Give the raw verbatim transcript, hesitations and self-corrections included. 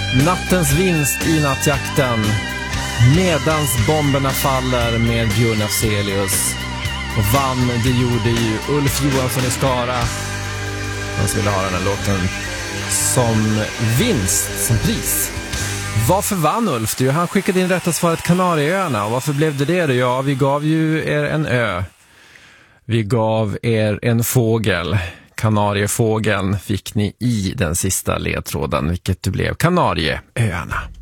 Nattens vinst i nattjakten. Medans bomberna faller med Björn Afzelius. Och vann, det gjorde ju Ulf Johansson i Skara. Han skulle ha den här låten som vinst, som pris. Varför vann Ulf? Du, han skickade in rätta svaret Kanarieöarna. Och varför blev det det då? Ja, vi gav ju er en ö. Vi gav er en fågel. Kanariefågeln fick ni i den sista ledtråden, vilket du blev Kanarieöarna.